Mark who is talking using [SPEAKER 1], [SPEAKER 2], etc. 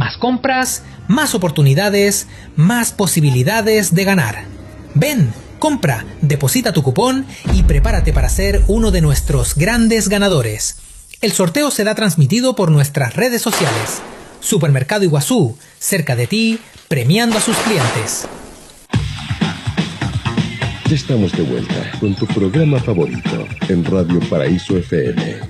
[SPEAKER 1] Más compras, más oportunidades, más posibilidades de ganar. Ven, compra, deposita tu cupón y prepárate para ser uno de nuestros grandes ganadores. El sorteo será transmitido por nuestras redes sociales. Supermercado Iguazú, cerca de ti, premiando a sus clientes.
[SPEAKER 2] Ya estamos de vuelta con tu programa favorito en Radio Paraíso FM.